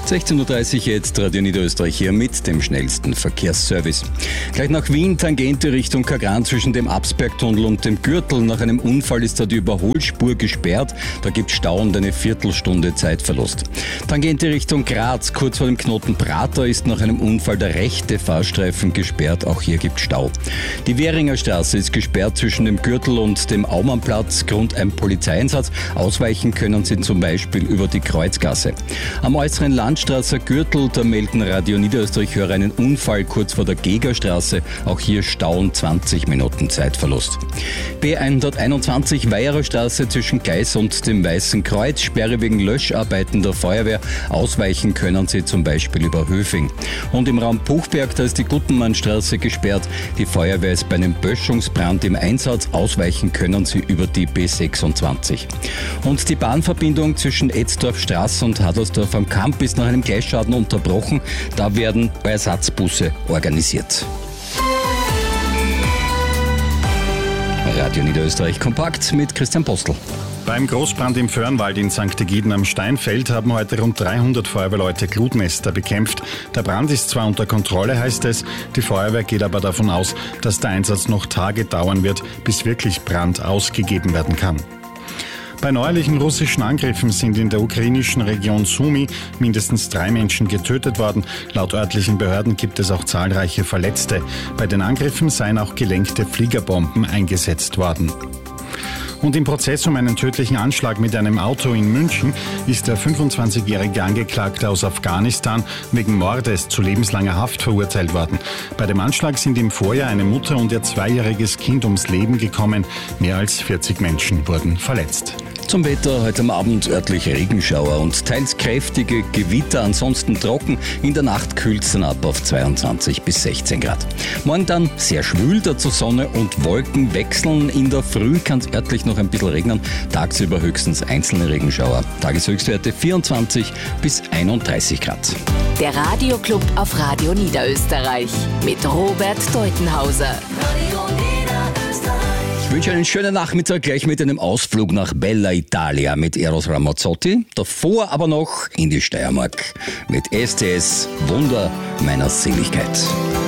16.30 Uhr jetzt, Radio Niederösterreich hier mit dem schnellsten Verkehrsservice. Gleich nach Wien, Tangente Richtung Kagran zwischen dem Absbergtunnel und dem Gürtel. Nach einem Unfall ist da die Überholspur gesperrt. Da gibt es Stau und eine Viertelstunde Zeitverlust. Tangente Richtung Graz, kurz vor dem Knoten Prater, ist nach einem Unfall der rechte Fahrstreifen gesperrt. Auch hier gibt es Stau. Die Währinger Straße ist gesperrt zwischen dem Gürtel und dem Aumannplatz. Grund ein Polizeieinsatz. Ausweichen können Sie zum Beispiel über die Kreuzgasse. Am äußeren Landstrasser Gürtel, da melden Radio Niederösterreich-Hörer einen Unfall kurz vor der Gegerstraße. Auch hier Stau und 20 Minuten Zeitverlust. B121 Weiherer Straße zwischen Gleis und dem Weißen Kreuz. Sperre wegen Löscharbeiten der Feuerwehr. Ausweichen können Sie zum Beispiel über Höfing. Und im Raum Buchberg, da ist die Guttenmannstraße gesperrt. Die Feuerwehr ist bei einem Böschungsbrand im Einsatz. Ausweichen können Sie über die B26. Und die Bahnverbindung zwischen Etzdorfstraße und Hadlersdorf am Kamp ist nach einem Gleisschaden unterbrochen. Da werden Ersatzbusse organisiert. Radio Niederösterreich kompakt mit Christian Postel. Beim Großbrand im Föhrenwald in St. Egiden am Steinfeld haben heute rund 300 Feuerwehrleute Glutnester bekämpft. Der Brand ist zwar unter Kontrolle, heißt es, die Feuerwehr geht aber davon aus, dass der Einsatz noch Tage dauern wird, bis wirklich Brand ausgegeben werden kann. Bei neuerlichen russischen Angriffen sind in der ukrainischen Region Sumy mindestens 3 Menschen getötet worden. Laut örtlichen Behörden gibt es auch zahlreiche Verletzte. Bei den Angriffen seien auch gelenkte Fliegerbomben eingesetzt worden. Und im Prozess um einen tödlichen Anschlag mit einem Auto in München ist der 25-jährige Angeklagte aus Afghanistan wegen Mordes zu lebenslanger Haft verurteilt worden. Bei dem Anschlag sind im Vorjahr eine Mutter und ihr 2-jähriges Kind ums Leben gekommen. Mehr als 40 Menschen wurden verletzt. Zum Wetter: heute am Abend örtlich Regenschauer und teils kräftige Gewitter, ansonsten trocken. In der Nacht kühlt es dann ab auf 22 bis 16 Grad. Morgen dann sehr schwül, dazu Sonne und Wolken wechseln. In der Früh kann es örtlich noch ein bisschen regnen, tagsüber höchstens einzelne Regenschauer. Tageshöchstwerte 24 bis 31 Grad. Der Radioclub auf Radio Niederösterreich mit Robert Deutenhauser. Ich wünsche einen schönen Nachmittag gleich mit einem Ausflug nach Bella Italia mit Eros Ramazzotti. Davor aber noch in die Steiermark mit STS Wunder meiner Seligkeit.